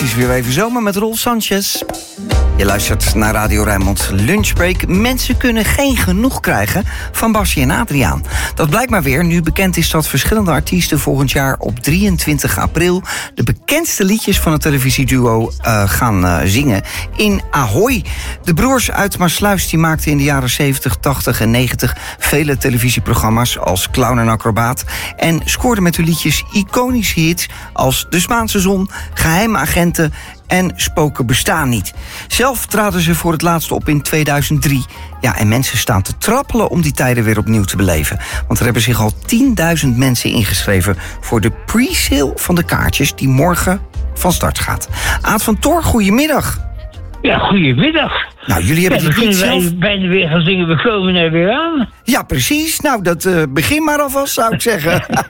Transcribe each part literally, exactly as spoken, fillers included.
precies weer even zomer met Rolf Sanchez. Je luistert naar Radio Rijnmond Lunchbreak. Mensen kunnen geen genoeg krijgen van Bassie en Adriaan. Dat blijkt maar weer nu bekend is dat verschillende artiesten volgend jaar op drieëntwintig april... de bekendste liedjes van het televisieduo uh, gaan uh, zingen in Ahoy. De broers uit Maassluis die maakten in de jaren zeventig, tachtig en negentig... vele televisieprogramma's als clown en acrobaat... en scoorden met hun liedjes iconische hits als De Spaanse Zon, Geheime Agenten en Spoken bestaan niet. Zelf traden ze voor het laatst op in tweeduizend drie. Ja, en mensen staan te trappelen om die tijden weer opnieuw te beleven. Want er hebben zich al tienduizend mensen ingeschreven voor de pre-sale van de kaartjes die morgen van start gaat. Aad van Toor, goedemiddag. Ja, goedemiddag. Nou, jullie hebben ja, het niet wij zelf... bijna weer gaan zingen, we komen er weer aan. Ja, precies. Nou, dat uh, begin maar alvast, zou ik zeggen.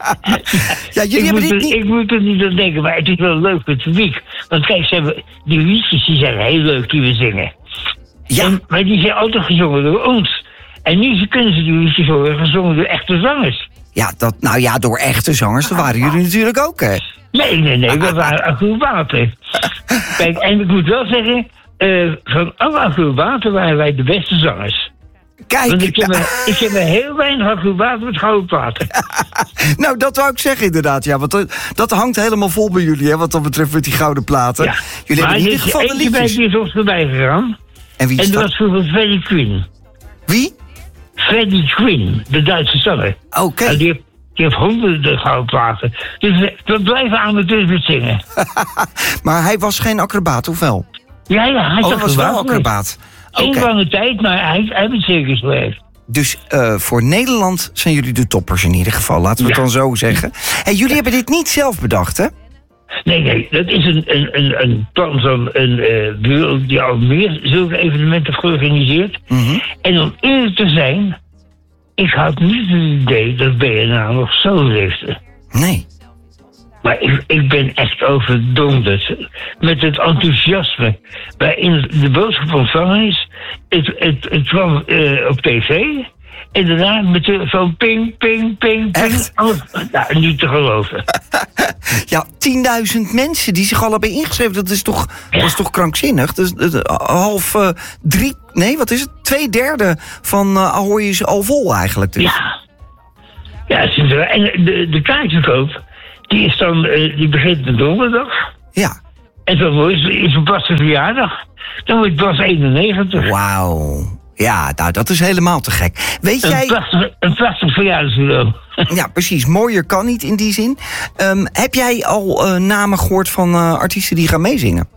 ja, jullie ik, hebben moet dit er, niet... ik moet er niet aan denken, maar het is wel leuk voor het publiek. Want kijk, ze hebben, die liedjes die zijn heel leuk die we zingen. Ja. En, maar die zijn altijd gezongen door ons. En nu kunnen ze die liedjes horen gezongen door echte zangers. Ja, dat, nou ja, door echte zangers, dat waren jullie natuurlijk ook, hè? Nee, nee, nee, we waren acrobaten. Kijk, en ik moet wel zeggen... Uh, van alle acrobaten waren wij de beste zangers. Kijk. Want ik heb, er, ik heb er heel weinig acrobaten met gouden platen. Nou, dat wou ik zeggen inderdaad. Ja, want dat, dat hangt helemaal vol bij jullie, hè, wat dat betreft met die gouden platen. Ja. Jullie maar hebben in ieder geval de liedjes. Die is ons voorbij gegaan. En wie is en dat dat? was voor Freddie Quinn. Wie? Freddie Quinn, de Duitse zanger. Oké. Okay. Nou, die, heeft, die heeft honderden gouden platen. Dus we, we blijven amateurs met zingen. Maar hij was geen acrobaat, of wel? Ja, ja, hij oh, was wel acrobaat. Eén okay. lange tijd, maar hij, hij heeft het circus geweest. Dus uh, voor Nederland zijn jullie de toppers in ieder geval, laten we ja. het dan zo zeggen. Hey, jullie hebben dit niet zelf bedacht, hè? Nee, nee, dat is een, een, een, een plan van een uh, bureau die al meer zulke evenementen georganiseerd. Mm-hmm. En om eerlijk te zijn, ik had niet het idee dat B N N nog zo leefde. Nee. Maar ik, ik ben echt overdonderd met het enthousiasme waarin de boodschap ontvangen is. Het, het, het kwam uh, op tv en daarna met de telefoon ping, ping, ping, ping. Echt? Alles, nou, niet te geloven. Ja, tienduizend mensen die zich al hebben ingeschreven, dat is toch, ja. dat is toch krankzinnig? Dus, uh, half uh, drie, nee, wat is het? Twee derde van uh, Ahoy is al vol eigenlijk. Dus. Ja, ja en de, de kaartverkoop. Die is dan, uh, die begint met donderdag. Ja. En dan is, is het Bas de verjaardag. Dan wordt Bas eenennegentig. Wauw. Ja, nou, dat is helemaal te gek. Weet een jij... Prachtig, een prachtig verjaardagscadeau. Ja, precies. Mooier kan niet in die zin. Um, heb jij al uh, namen gehoord van uh, artiesten die gaan meezingen?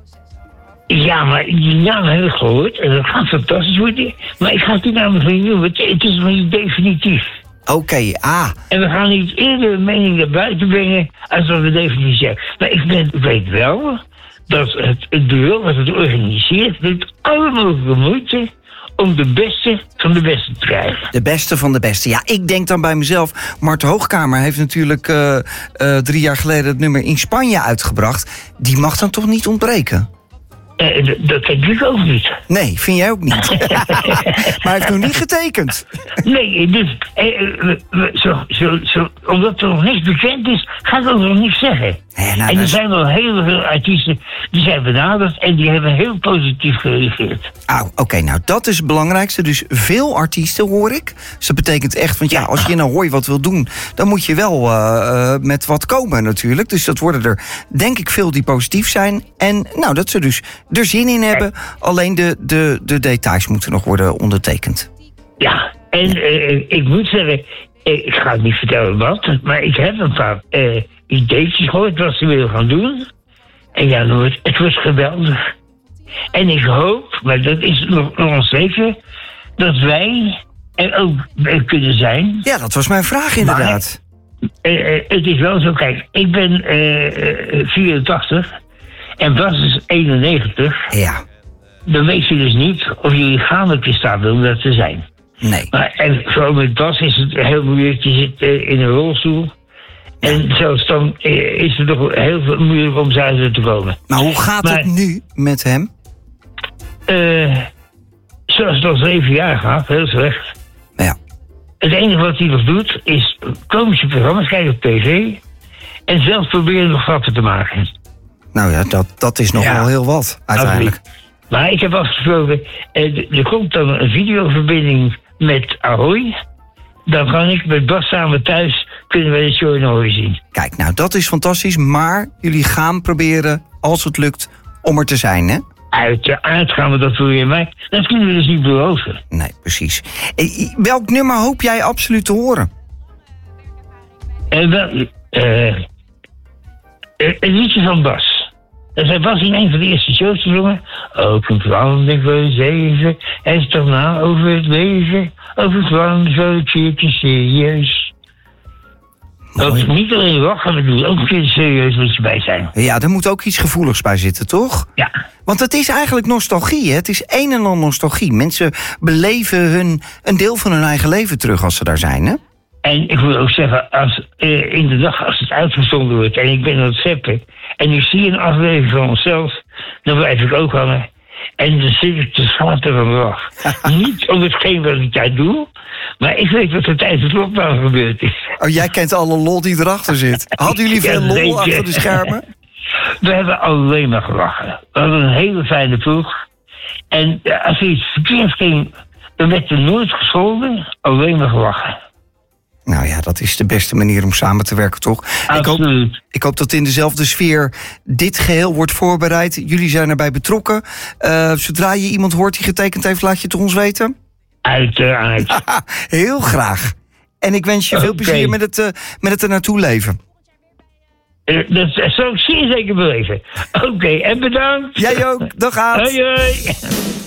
Ja, maar die namen heb ik gehoord. En dat gaat fantastisch worden. Maar ik ga die namen van je noemen. Het is nog niet definitief. Oké, okay, ah. En we gaan niet eerder een mening naar buiten brengen als dat we definitief zeggen. Maar ik, ben, ik weet wel dat het, het bureau wat het organiseert doet alle mogelijke moeite om de beste van de beste te krijgen. De beste van de beste. Ja, ik denk dan bij mezelf, Mart Hoogkamer heeft natuurlijk uh, uh, drie jaar geleden het nummer In Spanje uitgebracht. Die mag dan toch niet ontbreken? Uh, d- dat denk ik ook niet. Nee, vind jij ook niet. Maar hij heeft nog niet getekend. Nee, dus uh, uh, zo, zo, zo, omdat er nog niks bekend is, ga ik ook nog niks zeggen. Hey, nou, en er dus... zijn wel heel veel artiesten die zijn benaderd en die hebben heel positief gereageerd. Oh, oké, okay, nou dat is het belangrijkste. Dus veel artiesten hoor ik. Dus dat betekent echt, want ja, als je in Ahoy wat wil doen, dan moet je wel uh, uh, met wat komen natuurlijk. Dus dat worden er, denk ik, veel die positief zijn. En nou, dat ze dus er zin in hebben. Alleen de, de, de details moeten nog worden ondertekend. Ja, en uh, ik moet zeggen, ik ga het niet vertellen wat, maar ik heb een paar uh, ideetjes gehoord wat ze willen gaan doen. En ja, het, het was geweldig. En ik hoop, maar dat is nog, nog onzeker, dat wij er ook uh, kunnen zijn. Ja, dat was mijn vraag inderdaad. Maar, uh, uh, het is wel zo, kijk, ik ben uh, vierentachtig en Bas is eenennegentig. Ja. Dan weet je dus niet of je lichamelijk in staat wil dat te zijn. Nee. Maar, en vooral met Bas is het heel moeilijk. Je zit uh, in een rolstoel. En zelfs dan uh, is het toch heel veel moeilijk om zuiden te komen. Maar hoe gaat maar, het nu met hem? Uh, zoals het al zeven jaar gaat, heel slecht. Ja. Het enige wat hij nog doet is komische programma's kijken op tv. En zelf proberen nog grappen te maken. Nou ja, dat, dat is nog Ja. wel heel wat, uiteindelijk. Absoluut. Maar ik heb afgesproken, eh, er komt dan een videoverbinding met Ahoy. Dan kan ik met Bas samen thuis, kunnen we de show in Ahoy zien. Kijk, nou, dat is fantastisch. Maar jullie gaan proberen, als het lukt, om er te zijn, hè? Uiteraard gaan we dat proberen, maar dat kunnen we dus niet beloven. Nee, precies. Eh, welk nummer hoop jij absoluut te horen? En wel, eh, eh, een liedje van Bas. Dat hij Bas in een van de eerste shows gezongen. Ook een branding voor het leven. Hij is toch na over het leven. Over het branden voor het keertje serieus. Ook niet alleen lachen, maar doe ook een keer serieus moet je bij zijn. Ja, er moet ook iets gevoeligs bij zitten, toch? Ja. Want het is eigenlijk nostalgie, hè? Het is een en al nostalgie. Mensen beleven hun, een deel van hun eigen leven terug als ze daar zijn, hè? En ik wil ook zeggen, als, eh, in de dag als het uitgezonden wordt en ik ben aan het zeppen en ik zie een aflevering van onszelf, dan blijf ik ook hangen. En dan zit ik te schatten van lach. Niet om hetgeen wat ik daar doe, maar ik weet wat er tijdens het lockdown gebeurd is. Oh, jij kent alle lol die erachter zit. Hadden jullie veel Ja, lol zeker. achter de schermen? We hebben alleen maar gelachen. We hadden een hele fijne ploeg. En eh, als er iets verkeerd ging, dan werd er nooit gescholden, alleen maar gelachen. Nou ja, dat is de beste manier om samen te werken, toch? Ik hoop, Absoluut. ik hoop dat in dezelfde sfeer dit geheel wordt voorbereid. Jullie zijn erbij betrokken. Uh, zodra je iemand hoort die getekend heeft, laat je het ons weten. Uiteraard. Heel graag. En ik wens je veel Oké. plezier met het, uh, met het er naartoe leven. Eh, Dat zou ik zeer zeker beleven. Oké, en bedankt. Jij ook. Dag, Aad. Hoi, hoi.